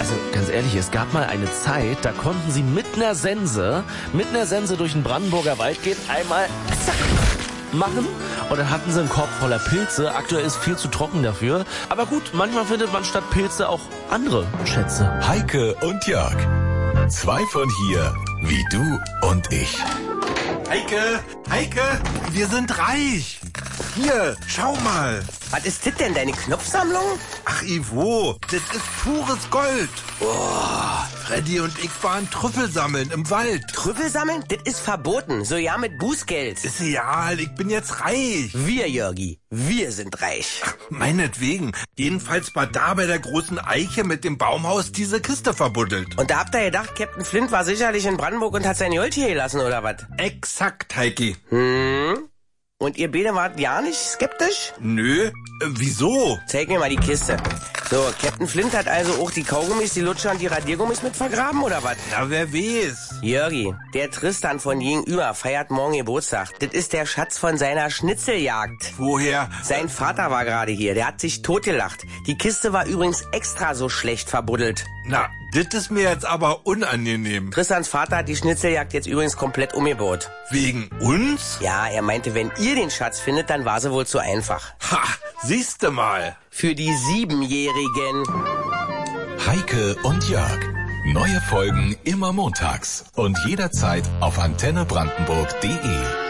Also ganz ehrlich, es gab mal eine Zeit, da konnten sie mit einer Sense durch den Brandenburger Wald gehen, einmal zack, machen und dann hatten sie einen Korb voller Pilze. Aktuell ist viel zu trocken dafür. Aber gut, manchmal findet man statt Pilze auch andere Schätze. Heike und Jörg. Zwei von hier, wie du und ich. Heike, wir sind reich. Hier, schau mal. Was ist das denn, deine Knopfsammlung? Ach, Ivo, das ist pures Gold. Oh, Freddy und ich waren Trüffel sammeln im Wald. Trüffel sammeln? Das ist verboten. So ja mit Bußgeld. Ist egal, ich bin jetzt reich. Wir, Jörgi, wir sind reich. Ach, meinetwegen. Jedenfalls war da bei der großen Eiche mit dem Baumhaus diese Kiste verbuddelt. Und da habt ihr gedacht, Captain Flint war sicherlich in Brandenburg und hat sein Gold hier gelassen, oder was? Exakt, Heiki. Und ihr beide wart ja nicht skeptisch? Nö, wieso? Zeig mir mal die Kiste. So, Captain Flint hat also auch die Kaugummis, die Lutscher und die Radiergummis mit vergraben, oder was? Na, wer weiß. Jörgi, der Tristan von gegenüber feiert morgen Geburtstag. Das ist der Schatz von seiner Schnitzeljagd. Woher? Sein Vater war gerade hier, der hat sich totgelacht. Die Kiste war übrigens extra so schlecht verbuddelt. Na, das ist mir jetzt aber unangenehm. Tristans Vater hat die Schnitzeljagd jetzt übrigens komplett umgebaut. Wegen uns? Ja, er meinte, wenn ihr den Schatz findet, dann war sie wohl zu einfach. Ha, siehste mal. Für die 7-Jährigen. Heike und Jörg. Neue Folgen immer montags und jederzeit auf antennebrandenburg.de.